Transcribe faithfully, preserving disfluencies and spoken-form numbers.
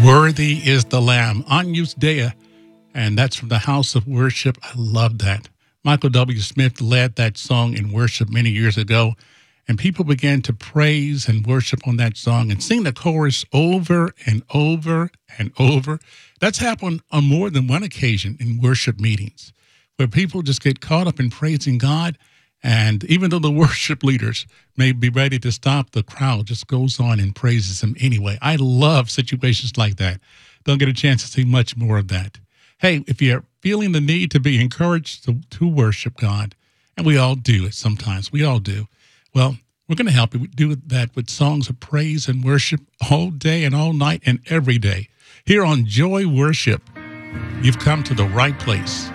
Worthy is the Lamb, Agnus Dei, and that's from the House of Worship. I love that. Michael W. Smith led that song in worship many years ago, and people began to praise and worship on that song and sing the chorus over and over and over. That's happened on more than one occasion in worship meetings, where people just get caught up in praising God. And even though the worship leaders may be ready to stop, the crowd just goes on and praises him anyway. I love situations like that. Don't get a chance to see much more of that. Hey, if you're feeling the need to be encouraged to, to worship God, and we all do it sometimes, we all do, well, we're going to help you do that with songs of praise and worship all day and all night and every day. Here on Joy Worship, you've come to the right place.